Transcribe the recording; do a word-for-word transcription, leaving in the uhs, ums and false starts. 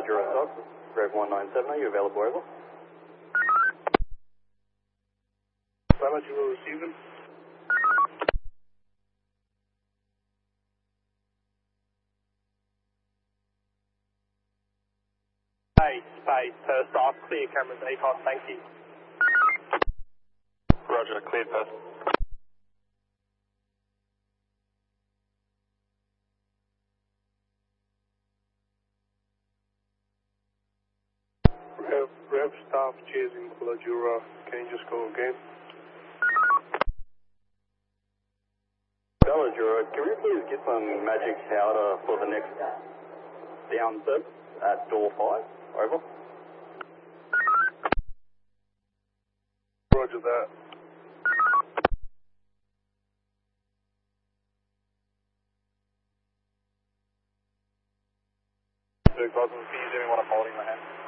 Jura Stock, Rev one nine seven, are you available, over? Lima Jura receiving. Space, space, first off, clear cameras, A C O S, thank you. Roger, cleared first. Rev, Rev staff chasing Kula Jura, can you just go again? Bella Jura, can we please get some magic powder for the next down service at door five, over? Roger that. Two Cosmos, can you do me one of holding my hand?